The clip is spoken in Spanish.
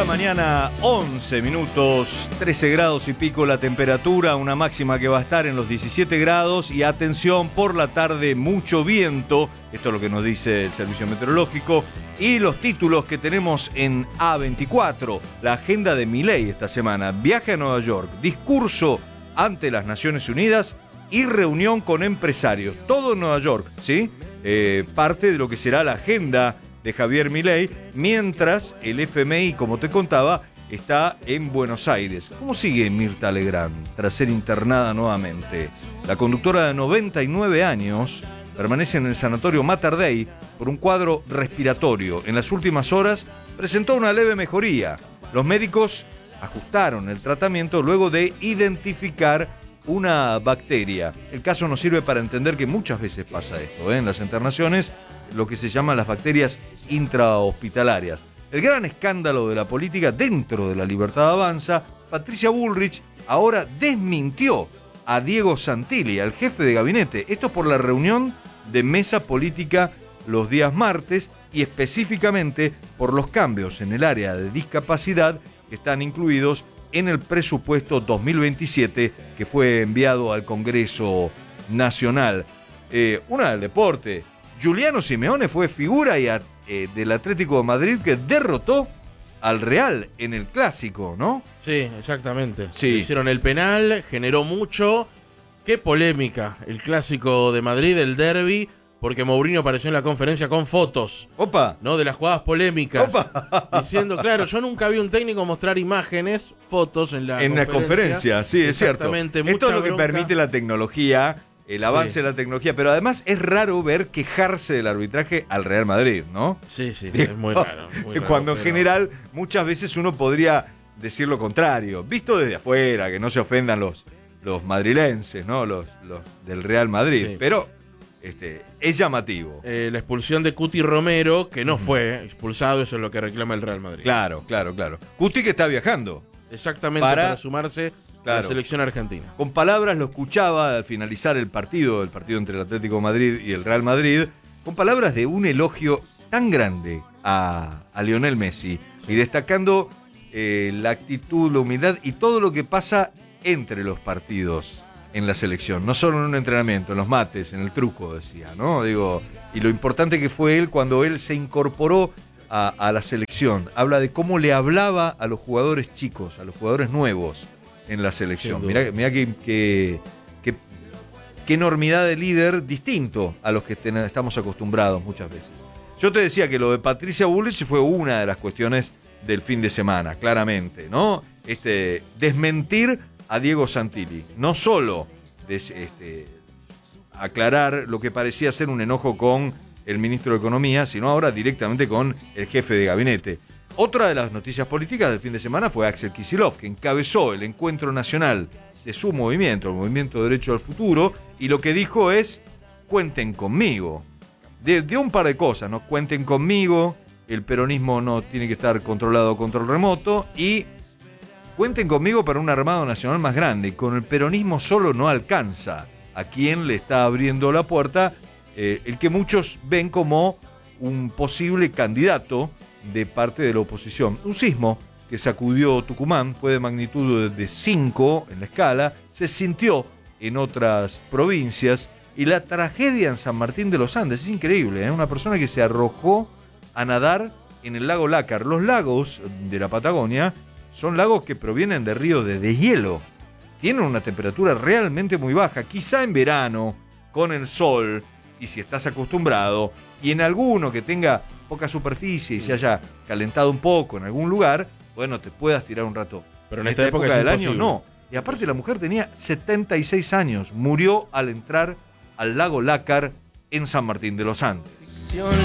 mañana, 11 minutos, 13 grados y pico la temperatura, una máxima que va a estar en los 17 grados y atención, por la tarde mucho viento, esto es lo que nos dice el servicio meteorológico, y los títulos que tenemos en A24, la agenda de Milei esta semana, viaje a Nueva York, discurso ante las Naciones Unidas y reunión con empresarios, todo en Nueva York, ¿sí? Parte de lo que será la agenda de Javier Milei, mientras el FMI, como te contaba, está en Buenos Aires. ¿Cómo sigue Mirta Legrand tras ser internada nuevamente? La conductora de 99 años permanece en el sanatorio Mater Dei por un cuadro respiratorio. En las últimas horas presentó una leve mejoría. Los médicos ajustaron el tratamiento luego de identificar una bacteria. El caso nos sirve para entender que muchas veces pasa esto, en las internaciones, lo que se llaman las bacterias intrahospitalarias. El gran escándalo de la política dentro de La Libertad Avanza, Patricia Bullrich ahora desmintió a Diego Santilli, al jefe de gabinete. Esto por la reunión de mesa política los días martes y específicamente por los cambios en el área de discapacidad que están incluidos en el presupuesto 2027 que fue enviado al Congreso Nacional. Una del deporte. Giuliano Simeone fue figura del Atlético de Madrid que derrotó al Real en el Clásico, ¿no? Sí, exactamente. Sí. Hicieron el penal, generó mucho. Qué polémica el Clásico de Madrid, el derbi, porque Mourinho apareció en la conferencia con fotos. ¡Opa! ¿No? De las jugadas polémicas. ¡Opa! Diciendo, claro, yo nunca vi un técnico mostrar imágenes, fotos en la conferencia. Sí, es cierto. Exactamente. Esto es lo que bronca. permite la tecnología, el avance de la tecnología, pero además es raro ver quejarse del arbitraje al Real Madrid, ¿no? Sí, es muy raro. Cuando en general muchas veces uno podría decir lo contrario, visto desde afuera, que no se ofendan los madrilenses, ¿no? Los del Real Madrid, sí. Pero es llamativo. La expulsión de Cuti Romero, que no fue expulsado, eso es lo que reclama el Real Madrid. Claro. Cuti que está viajando. Exactamente, para sumarse a la selección argentina. Con palabras lo escuchaba al finalizar el partido entre el Atlético de Madrid y el Real Madrid, con palabras de un elogio tan grande a Lionel Messi, y destacando la actitud, la humildad y todo lo que pasa entre los partidos en la selección, no solo en un entrenamiento, en los mates, en el truco, decía, ¿no? Digo, y lo importante que fue él cuando él se incorporó a la selección. Habla de cómo le hablaba a los jugadores chicos, a los jugadores nuevos en la selección. Mirá qué enormidad de líder distinto a los que estamos acostumbrados muchas veces. Yo te decía que lo de Patricia Bullrich fue una de las cuestiones del fin de semana, claramente, ¿no? Desmentir a Diego Santilli, no solo aclarar lo que parecía ser un enojo con el ministro de Economía, sino ahora directamente con el jefe de gabinete. Otra de las noticias políticas del fin de semana fue Axel Kicillof, que encabezó el encuentro nacional de su movimiento, el Movimiento Derecho al Futuro, y lo que dijo es, cuenten conmigo. Dio un par de cosas, ¿no? Cuenten conmigo, el peronismo no tiene que estar controlado a control remoto, y cuenten conmigo para un armado nacional más grande. Con el peronismo solo no alcanza. ¿A quién le está abriendo la puerta? El que muchos ven como un posible candidato de parte de la oposición. Un sismo que sacudió Tucumán, fue de magnitud de 5 en la escala, se sintió en otras provincias, y la tragedia en San Martín de los Andes es increíble, ¿eh? Una persona que se arrojó a nadar en el lago Lácar. Los lagos de la Patagonia son lagos que provienen de ríos de deshielo, tienen una temperatura realmente muy baja, quizá en verano, con el sol, y si estás acostumbrado, y en alguno que tenga poca superficie y se haya calentado un poco en algún lugar, bueno, te puedas tirar un rato. Pero en esta época del año no. Y aparte la mujer tenía 76 años, murió al entrar al lago Lácar en San Martín de los Andes.